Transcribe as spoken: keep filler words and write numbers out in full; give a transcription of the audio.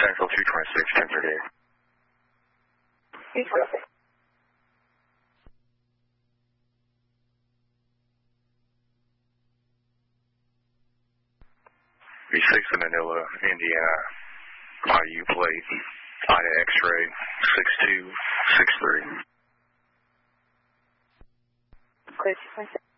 Central two twenty-six, ten thirty-eight. two twenty-six. V six in Manila, Indiana. I U plate, Ida X-ray, six two six three. Clear two twenty-six.